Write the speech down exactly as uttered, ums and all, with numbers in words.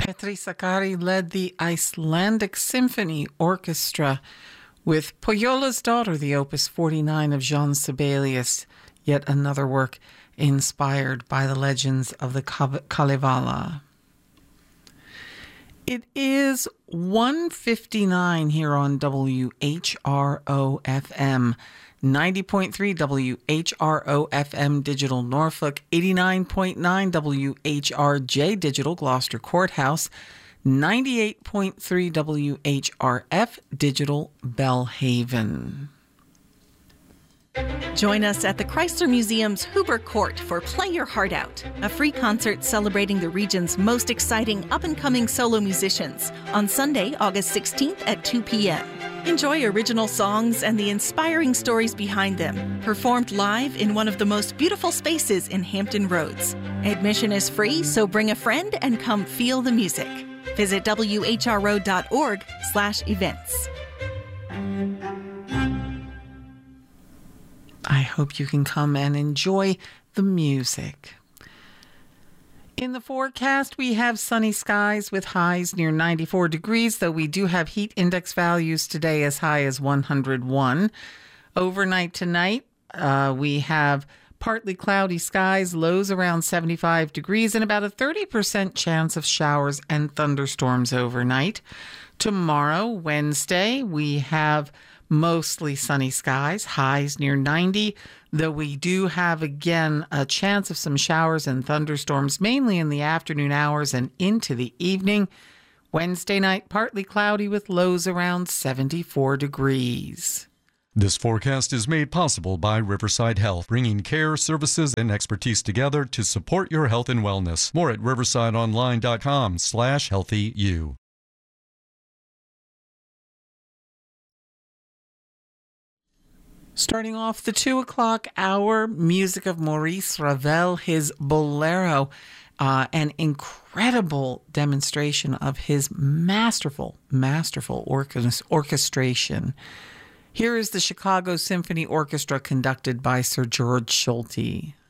Petri Sakari led the Icelandic Symphony Orchestra with Pohjola's Daughter, the Opus forty-nine of Jean Sibelius, yet another work inspired by the legends of the Kalevala. It is one fifty-nine here on W H R O F M, ninety point three W H R O F M Digital Norfolk, eighty-nine point nine W H R J Digital Gloucester Courthouse, ninety-eight point three W H R F Digital Belhaven. Join us at the Chrysler Museum's Huber Court for Play Your Heart Out, a free concert celebrating the region's most exciting up-and-coming solo musicians on Sunday, August sixteenth at two p.m. Enjoy original songs and the inspiring stories behind them, performed live in one of the most beautiful spaces in Hampton Roads. Admission is free, so bring a friend and come feel the music. Visit W H R O dot org slash events. I hope you can come and enjoy the music. In the forecast, we have sunny skies with highs near ninety-four degrees, though we do have heat index values today as high as one hundred one. Overnight tonight, uh, we have partly cloudy skies, lows around seventy-five degrees, and about a thirty percent chance of showers and thunderstorms overnight. Tomorrow, Wednesday, we have mostly sunny skies, highs near ninety, though we do have, again, a chance of some showers and thunderstorms, mainly in the afternoon hours and into the evening. Wednesday night, partly cloudy with lows around seventy-four degrees. This forecast is made possible by Riverside Health, bringing care, services, and expertise together to support your health and wellness. More at riversideonline.com slash healthyu. Starting off the two o'clock hour, music of Maurice Ravel, his Bolero, uh, an incredible demonstration of his masterful, masterful orchest- orchestration. Here is the Chicago Symphony Orchestra conducted by Sir George Solti.